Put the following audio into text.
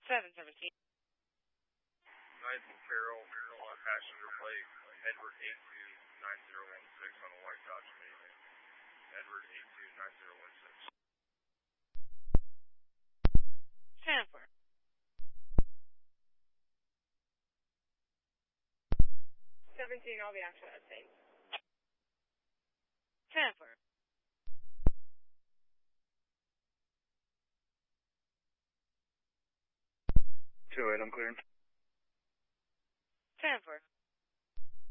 717. Ninth and Carroll on passenger plate, Edward 829016 on a white Dodge Minivan. Edward 829016. Sanford. I'll be after that thing. Sanford. I'm clearing. Sanford.